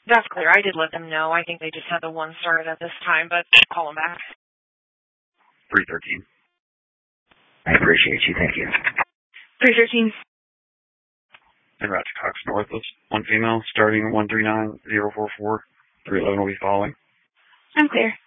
That's clear. I did let them know. I think they just had the one started at this time, but call them back. 313. I appreciate you. Thank you. 313. And route to Cox Northwest. One female, starting 139044. 311 will be following. I'm clear.